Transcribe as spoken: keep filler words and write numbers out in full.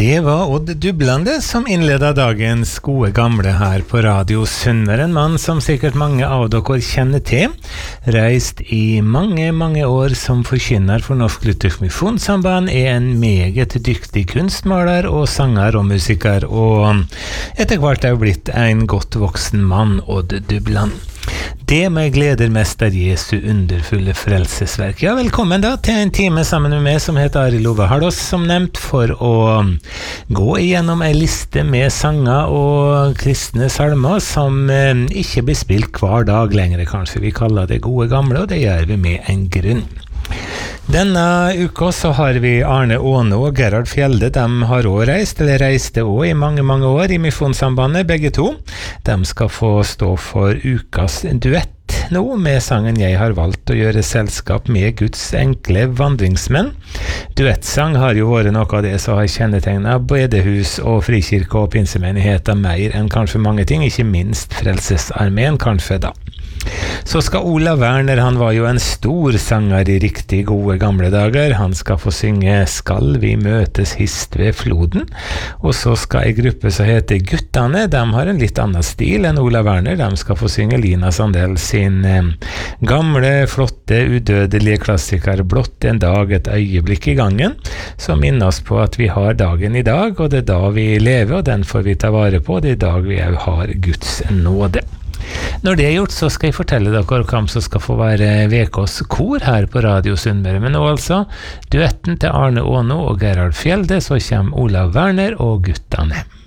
Det var Odd Dublande som innledet dagens gode gamle her på Radio Sunnmøre, en mann som sikkert mange av dere kjenner til, reist i mange, mange år som forkynner for Norsk Luthersk Misjonssamband, er en meget dyktig kunstmaler og sanger og musiker, og etter hvert er blitt en godt voksen mann, Odd Dublande. Det meg gleder mest er Jesu underfulle frelsesverk. Ja, velkommen da til en time sammen med meg som heter Arild Ove Hardås, som nevnt, for å gå igjennom en liste med sanger og kristne salmer som eh, ikke blir spilt hver dag lenger, kanskje. Vi kaller det gode gamle, og det gjør vi med en grunn. Denne uka så har vi Arne Aano og Gerhard Fjelde. De har også reist, eller reiste også i mange, mange år i Misjonssambandet, begge to. De skal få stå for ukas duett nå med sangen «Jeg har valgt å gjøre selskap med Guds enkle vandringsmenn». Duettsang har jo vært noe av det som har kjennetegnet bedehus og frikirke og pinsemenigheter mer enn kanskje mange ting, ikke minst Frelsesarmeen kanskje da. Så skal Olav Werner, han var jo en stor sanger i riktig gode gamle dager. Han skal få synge «Skal vi møtes hist ved floden», og så skal en gruppe som heter Guttane, de har en litt annen stil enn Olav Werner. De skal få synge Lina Sandell sin eh, gamle, flotte, udødelige klassiker «Blott en dag, et øyeblikk i gangen», som minner oss på at vi har dagen i dag, og det er da vi lever, og den får vi ta vare på. Det er i dag vi også har Guds nåde. Når det er gjort, så skal jeg fortelle dere hvem som skal få være Vekås kor her på Radio Sunnmøre. Men nå altså, duetten til Arne Aano og Gerhard Fjelde, så kommer Olav Werner og Guttane.